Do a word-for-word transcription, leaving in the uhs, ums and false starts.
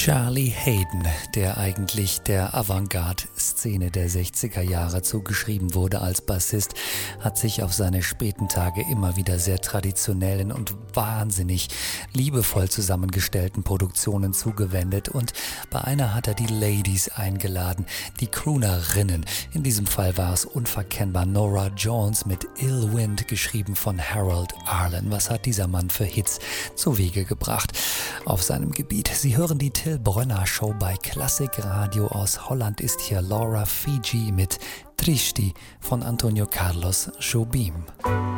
Charlie Haden, der eigentlich der Avantgarde-Szene der sechziger Jahre zugeschrieben wurde als Bassist, hat sich auf seine späten Tage immer wieder sehr traditionellen und wahnsinnig liebevoll zusammengestellten Produktionen zugewendet, und bei einer hat er die Ladies eingeladen, die Croonerinnen. In diesem Fall war es unverkennbar Norah Jones mit Ill Wind, geschrieben von Harold Arlen. Was hat dieser Mann für Hits zu Wege gebracht auf seinem Gebiet? Sie hören die Till Brönner Show bei Klassikradio. Aus Holland ist hier Laura Fiji mit Tristi von Antonio Carlos Jobim.